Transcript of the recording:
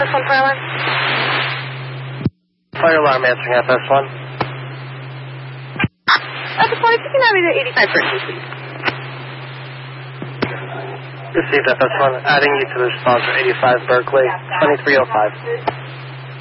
FS1 fire alarm. Fire alarm answering FS1. FS1, if you can have me to 85 person, please. Received FS1. Adding you to the response for 85 Berkeley, 2305.